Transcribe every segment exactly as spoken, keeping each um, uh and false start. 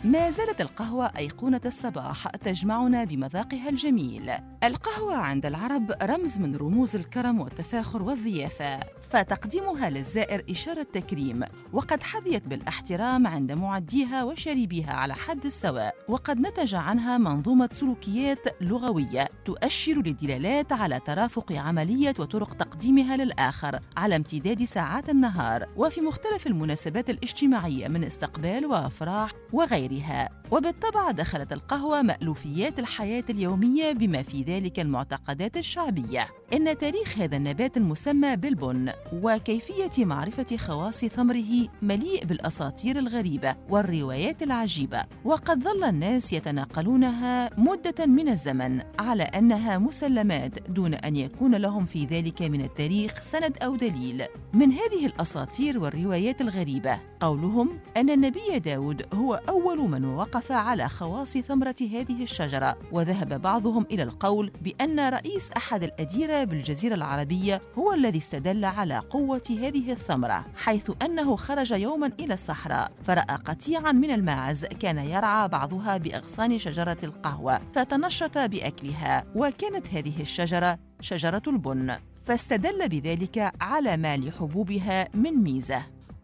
ما زالت القهوة أيقونة الصباح تجمعنا بمذاقها الجميل. القهوة عند العرب رمز من رموز الكرم والتفاخر والضيافة، فتقديمها للزائر إشارة تكريم، وقد حظيت بالاحترام عند معديها وشاربيها على حد السواء، وقد نتج عنها منظومة سلوكيات لغوية تؤشر للدلالات على ترافق عملية وطرق تقديمها للآخر على امتداد ساعات النهار وفي مختلف المناسبات الاجتماعية من استقبال وأفراح وغيرها. وبالطبع دخلت القهوة مألوفيات الحياة اليومية بما في ذلك المعتقدات الشعبية. إن تاريخ هذا النبات المسمى بالبن وكيفية معرفة خواص ثمره مليء بالأساطير الغريبة والروايات العجيبة، وقد ظل الناس يتناقلونها مدة من الزمن على أنها مسلمات دون أن يكون لهم في ذلك من التاريخ سند أو دليل. من هذه الأساطير والروايات الغريبة قولهم أن النبي داود هو أول من وقف على خواص ثمرة هذه الشجرة، وذهب بعضهم إلى القول بأن رئيس أحد الأديرة بالجزيرة العربية هو الذي استدل على قوة هذه الثمرة، حيث أنه خرج يوماً إلى الصحراء فرأى قطيعاً من الماعز كان يرعى بعضها بأغصان شجرة القهوة فتنشط بأكلها، وكانت هذه الشجرة شجرة البن، فاستدل بذلك على ما لحبوبها من ميزة.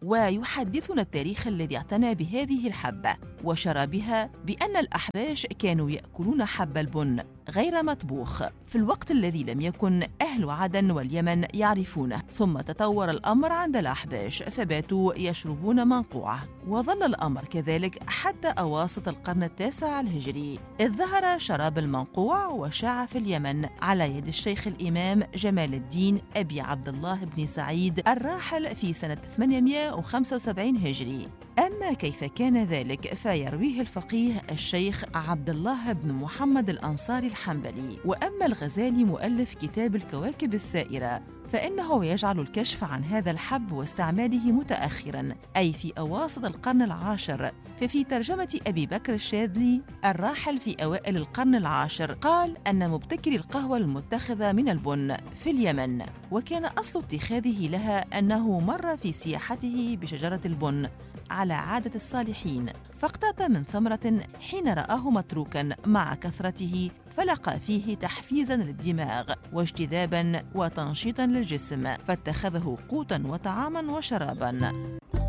ويحدثنا التاريخ الذي اعتنى بهذه الحبة وشربها بأن الأحباش كانوا يأكلون حب البن غير مطبوخ في الوقت الذي لم يكن أهل عدن واليمن يعرفونه، ثم تطور الأمر عند الأحباش فباتوا يشربون منقوعة، وظل الأمر كذلك حتى أواسط القرن التاسع الهجري، إذ ظهر شراب المنقوع وشاع في اليمن على يد الشيخ الإمام جمال الدين أبي عبد الله بن سعيد الراحل في سنة ثمانمائة وخمسة وسبعين هجري. أما كيف كان ذلك فيرويه الفقيه الشيخ عبد الله بن محمد الأنصاري الحنبلي. وأما الغزالي مؤلف كتاب الكواكب السائرة فإنه يجعل الكشف عن هذا الحب واستعماله متأخراً، أي في أواسط القرن العاشر، ففي ترجمة أبي بكر الشاذلي الراحل في أوائل القرن العاشر قال أن مبتكري القهوة المتخذة من البن في اليمن، وكان أصل اتخاذه لها أنه مر في سياحته بشجرة البن على عادة الصالحين فاقتات من ثمرة حين رآه متروكاً مع كثرته، فلقى فيه تحفيزاً للدماغ واجتذاباً وتنشيطاً للجسم، فاتخذه قوتاً وطعاماً وشراباً.